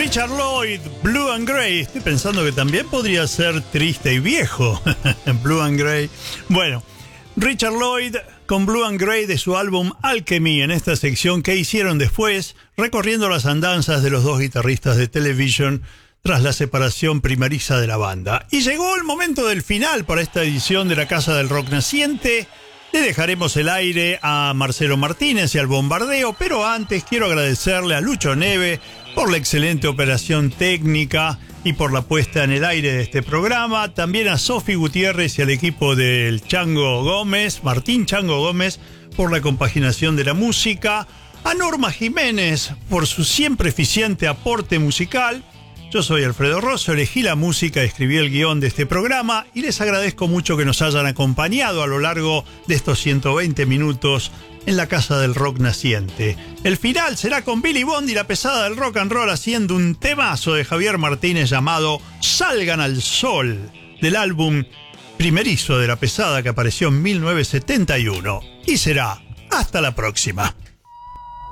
Richard Lloyd, Blue and Grey. Estoy pensando que también podría ser triste y viejo. Blue and Grey. Bueno, Richard Lloyd con Blue and Grey de su álbum Alchemy, en esta sección que hicieron después, recorriendo las andanzas de los dos guitarristas de Television tras la separación primeriza de la banda. Y llegó el momento del final para esta edición de la Casa del Rock Naciente. Le dejaremos el aire a Marcelo Martínez y al bombardeo, pero antes quiero agradecerle a Lucho Neve por la excelente operación técnica y por la puesta en el aire de este programa. También a Sofi Gutiérrez y al equipo del Chango Gómez, Martín Chango Gómez, por la compaginación de la música. A Norma Jiménez por su siempre eficiente aporte musical. Yo soy Alfredo Rosso, elegí la música, escribí el guión de este programa y les agradezco mucho que nos hayan acompañado a lo largo de estos 120 minutos en la Casa del Rock Naciente. El final será con Billy Bond y la pesada del rock and roll haciendo un temazo de Javier Martínez llamado Salgan al Sol, del álbum primerizo de la pesada que apareció en 1971. Y será hasta la próxima.